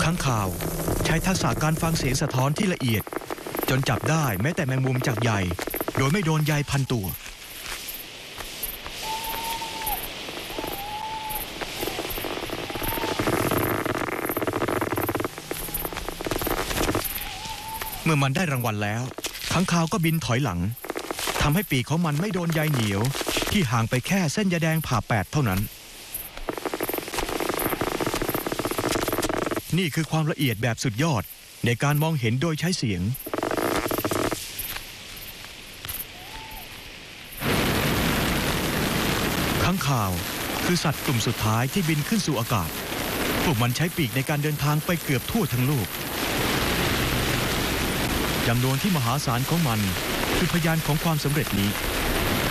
ค้างคาวใช้ทักษะการฟังเสียงสะท้อนที่ละเอียดจนจับได้แม้แต่แมงมุมจากใยโดยไม่โดนใยพันตัวเมื่อมันได้รางวัลแล้วค้างคาวก็บินถอยหลังทำให้ปีกของมันไม่โดนใยเหนียวที่ห่างไปแค่เส้นใยแดงผ่าแปดเท่านั้นนี่คือความละเอียดแบบสุดยอดในการมองเห็นโดยใช้เสียงค้างคาวคือสัตว์กลุ่มสุดท้ายที่บินขึ้นสู่อากาศพวกมันใช้ปีกในการเดินทางไปเกือบทั่วทั้งโลกจำนวนที่มหาศาลของมันคือพยานของความสำเร็จนี้